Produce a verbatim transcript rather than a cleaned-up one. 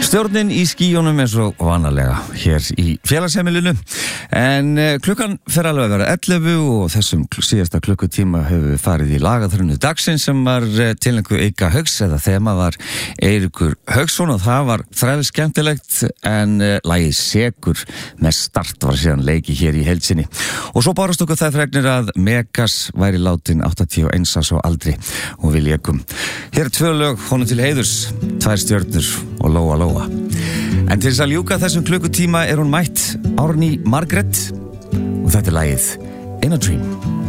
Stjórnin í skýjónum eins og vanalega hér í félagsheimilinu, en klukkan fer alveg að vera ellefu og þessum síðasta klukkutíma hefur við farið í lagaþrunu dagsins sem var tilnefndu Eika Hauks, eða þema var Eiríkur Hauksson, og það var þræðið skemmtilegt, en lagið Sekur með Start var síðan leiki hér í heild sinni. Og svo barast okkur þær fregnir að Megas væri látin áttatíu og eins árs á aldri og við lékum. Hér er tvö lög honum til heiðurs, tvær stjörnur og Lóa Lóa. En til þess að ljúka þessum klukkutíma er hún mætt, Árný Margrét, og þetta er lagið In a Dream.